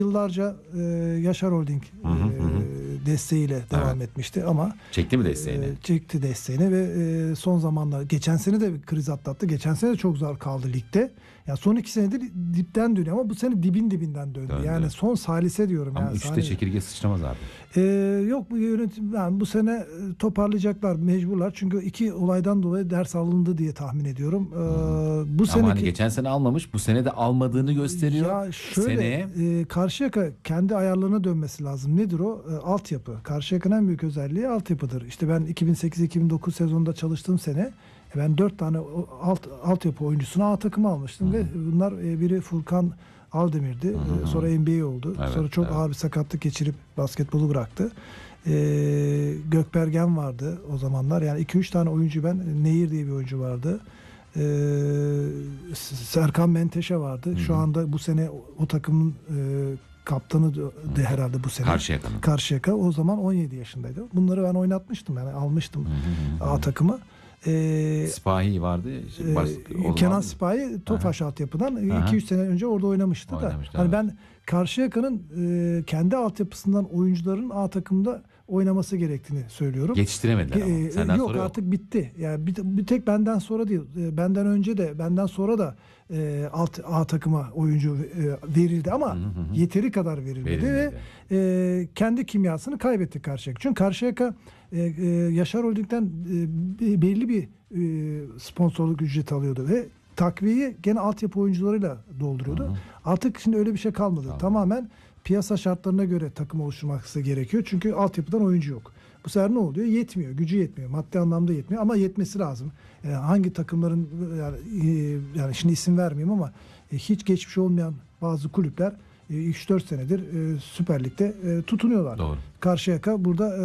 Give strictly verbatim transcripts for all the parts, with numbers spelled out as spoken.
Yıllarca e, Yaşar Holding e, Hı hı hı. desteğiyle devam Evet. etmişti ama Çekti mi desteğini? e, çekti desteğini ve e, son zamanlar geçen sene de bir kriz atlattı. Geçen sene de çok zor kaldı ligde. Ya son iki senedir dipten dönüyor ama bu sene dibin dibinden döndü. Döndü. Yani son salise diyorum. Ama yani üçte saniye. çekirge sıçramaz abi. Ee, yok bu yönetim yani bu sene e, toparlayacaklar mecburlar çünkü iki olaydan dolayı ders alındı diye tahmin ediyorum. Ee, bu Ama seneki hani geçen sene almamış, bu sene de almadığını gösteriyor. ya şöyle Seneye e, Karşıyaka kendi ayarlarına dönmesi lazım. Nedir o? E, altyapı. Karşıyaka'nın en büyük özelliği altyapıdır. İşte ben iki bin sekiz iki bin dokuz sezonunda çalıştığım sene e, ben dört tane o- alt altyapı oyuncusuna A takımı almıştım ve bunlar e, biri Furkan Aldemir'di. E, sonra N B A oldu. Evet, sonra çok evet. ağır bir sakatlık geçirip basketbolu bıraktı. E, Gökbergen vardı o zamanlar. Yani iki üç tane oyuncu ben Nehir diye bir oyuncu vardı. Ee, Serkan Menteşe vardı. Şu anda bu sene o, o takımın e, kaptanı da da herhalde bu sene. Karşıyaka'nın. Karşıyaka. O zaman on yedi yaşındaydı. Bunları ben oynatmıştım yani almıştım A takımı. Ee, Sipahi vardı. e, Baş- o Kenan zaman- Sipahi Tofaş altyapıdan Aha. iki üç sene önce orada oynamıştı da. Oynamıştı, Hani evet. ben Karşıyaka'nın e, kendi altyapısından oyuncuların A takımda oynaması gerektiğini söylüyorum. Yetiştiremediler ama. Ee, Senden yok sonra yok. artık bitti. Yani bir, bir tek benden sonra değil. e, Benden önce de benden sonra da e, alt A takıma oyuncu e, verildi ama yeteri kadar verilmedi Verilmedi. ve e, kendi kimyasını kaybetti Karşıyaka. Çünkü Karşıyaka e, e, Yaşar Holding'den e, belli bir e, sponsorluk ücreti alıyordu ve takviyeyi gene altyapı oyuncularıyla dolduruyordu. Hı hı. Artık şimdi öyle bir şey kalmadı. Tamam. Tamamen piyasa şartlarına göre takım oluşturması gerekiyor. Çünkü altyapıdan oyuncu yok. Bu sefer ne oluyor? Yetmiyor. Gücü yetmiyor. Maddi anlamda yetmiyor ama yetmesi lazım. E, hangi takımların yani, e, yani şimdi isim vermeyeyim ama e, hiç geçmiş olmayan bazı kulüpler e, üç dört senedir e, Süper Lig'de e, tutunuyorlar. Doğru. Karşıyaka burada e,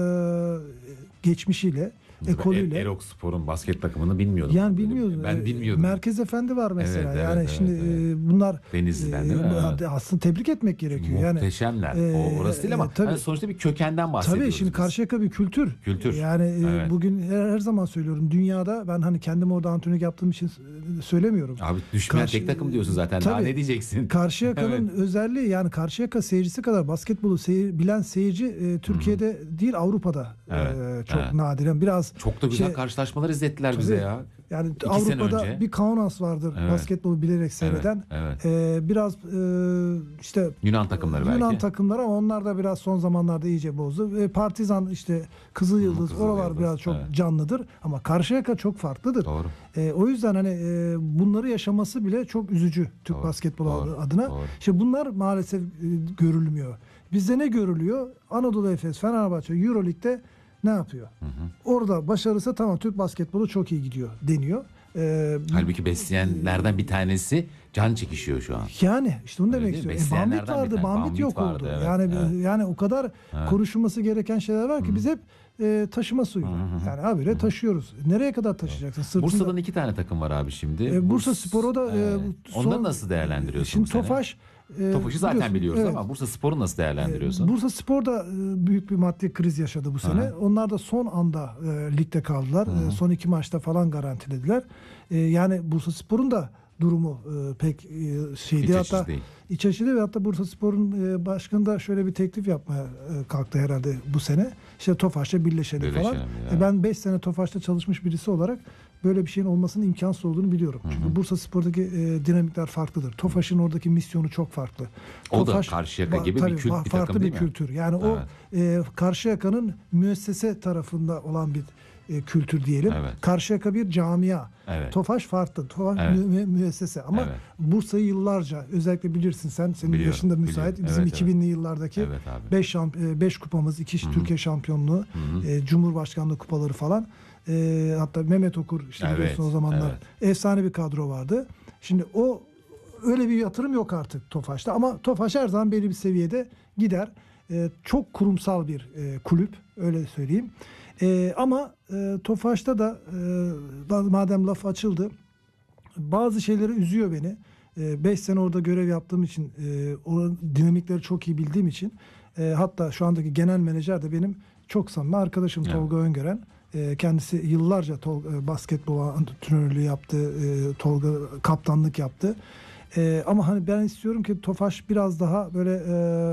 geçmişiyle, ekolüyle. Erok Spor'un basket takımını bilmiyordum. Yani bilmiyordum. Ben bilmiyordum. Merkez Efendi var mesela. Evet, yani evet, şimdi evet, evet. e, bunlar Denizli'den e, değil mi? bu- Evet. aslında tebrik etmek gerekiyor. Yani Muhteşemler. e, o orası değil ama e, tabii. hani sonuçta bir kökenden bahsediyoruz. Tabii şimdi biz. Karşıyaka bir kültür. Kültür. Yani e, Evet. bugün her, her zaman söylüyorum dünyada ben hani kendim orada antrenörlük yaptığım için e, söylemiyorum. Abi düşmeyen Karşı- tek takım diyorsun zaten. Daha Tabii. ne diyeceksin? Karşıyaka'nın özelliği yani Karşıyaka seyircisi kadar basketbolu seyir, bilen seyirci e, Türkiye'de değil Avrupa'da Evet, e, çok evet. nadiren. Biraz Çok da güzel şey- karşılaşmalar izlettiler bize Tabii. ya. Yani İki sene Avrupa'da önce. bir Kaunas vardır Evet. basketbolu bilerek seyreden. evet. Ee, biraz e, işte Yunan takımları belki. Yunan takımları ama onlar da biraz son zamanlarda iyice bozdu. Ve Partizan işte Kızıl Yıldız Kızıl oralar Yıldız, biraz çok evet. canlıdır ama Karşıyaka çok farklıdır. Doğru. Ee, o yüzden hani e, bunları yaşaması bile çok üzücü Türk Doğru, basketbolu doğru, adına. doğru. İşte bunlar maalesef e, görülmüyor. Bizde ne görülüyor? Anadolu Efes, Fenerbahçe, Euroleague'de ne yapıyor? Orada başarırsa tamam Türk basketbolu çok iyi gidiyor deniyor. Ee, Halbuki besleyenlerden bir tanesi can çekişiyor şu an. Yani işte onu Öyle demek değil mi? istiyorum. E, Bambit Besleyenlerden bir vardı, tane. Bambit, Bambit yok vardı, oldu. evet, yani evet. yani o kadar Evet. konuşulması gereken şeyler var ki biz hep e, taşıma suyu. Yani habire taşıyoruz. Nereye kadar taşıyacaksın? Sırtında. Bursa'dan iki tane takım var abi şimdi. E, Bursa Burs- Spor'u da e, Evet. son- Onları nasıl değerlendiriyorsun Şimdi bu sene? Tofaş e, Tofaş'ı zaten biliyorsun, biliyoruz evet. ama Bursa Spor'u nasıl değerlendiriyorsun? Bursa Spor da e, büyük bir maddi kriz yaşadı bu sene. Aha. Onlar da son anda e, ligde kaldılar. E, son iki maçta falan garantilediler. E, yani Bursa Spor'un da durumu e, pek e, şeydi. İç hatta açıcı değil. iç açıcı ve hatta Bursa Spor'un e, başkanı da şöyle bir teklif yapmaya e, kalktı herhalde bu sene. İşte Tofaş'la birleşelim, falan. Birleşelim ya. E, ben beş sene Tofaş'ta çalışmış birisi olarak böyle bir şeyin olmasının imkansız olduğunu biliyorum. Çünkü Bursa Spor'daki e, dinamikler farklıdır. Tofaş'ın oradaki misyonu çok farklı. O da Tofaş, Karşıyaka ba- gibi bir tabii, kült ba- bir farklı takım bir değil mi? kültür. Yani o e, Karşıyaka'nın müessese tarafında olan bir e, kültür diyelim. Evet. Karşıyaka bir camia. Evet. Tofaş farklı. Tofaş Evet. mü- mü- müessese. Ama Evet. Bursa'yı yıllarca özellikle bilirsin sen senin Biliyorum, yaşın da müsait. biliyorum. Bizim Evet, iki binli yıllardaki Evet abi. beş kupamız, iki Türkiye şampiyonluğu, e, Cumhurbaşkanlığı kupaları falan. E, hatta Mehmet Okur işte Evet, biliyorsun o zamanlar efsane bir kadro vardı. Şimdi o öyle bir yatırım yok artık Tofaş'ta ama Tofaş her zaman belli bir seviyede gider. E, çok kurumsal bir e, kulüp öyle söyleyeyim. E, ama e, Tofaş'ta da e, madem laf açıldı bazı şeyleri üzüyor beni. beş sene orada görev yaptığım için e, oranın dinamikleri çok iyi bildiğim için e, hatta şu andaki genel menajer de benim çok samimi arkadaşım Evet. Tolga Öngören. E, kendisi yıllarca Tolga, e, basketbol antrenörlüğü yaptı. E, Tolga kaptanlık yaptı. E, ama hani ben istiyorum ki Tofaş biraz daha böyle e,